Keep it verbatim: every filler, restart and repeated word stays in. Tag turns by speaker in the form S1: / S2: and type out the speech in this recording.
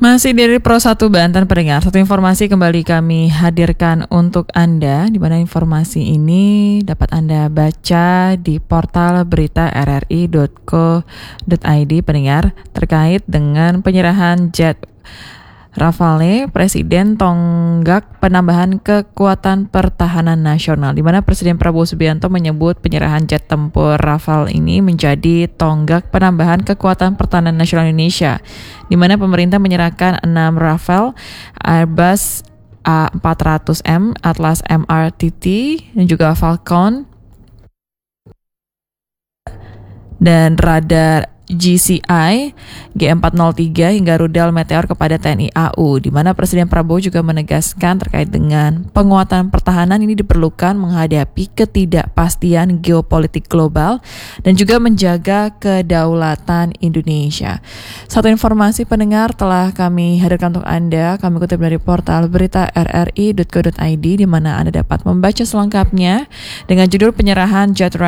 S1: Masih dari Pro satu Banten pendengar, satu informasi kembali kami hadirkan untuk Anda, di mana informasi ini dapat Anda baca di portal berita r r i dot co dot i d pendengar, terkait dengan penyerahan jet Rafale. Presiden tonggak penambahan kekuatan pertahanan nasional, di mana Presiden Prabowo Subianto menyebut penyerahan jet tempur Rafale ini menjadi tonggak penambahan kekuatan pertahanan nasional Indonesia, di mana pemerintah menyerahkan enam Rafale, Airbus A empat ratus M, Atlas M R T T, dan juga Falcon dan radar G C I, G empat nol tiga hingga rudal Meteor kepada T N I A U, di mana Presiden Prabowo juga menegaskan terkait dengan penguatan pertahanan ini diperlukan menghadapi ketidakpastian geopolitik global dan juga menjaga kedaulatan Indonesia. Satu informasi pendengar telah kami hadirkan untuk Anda, kami kutip dari portal berita r r i dot co dot i d, di mana Anda dapat membaca selengkapnya dengan judul penyerahan jet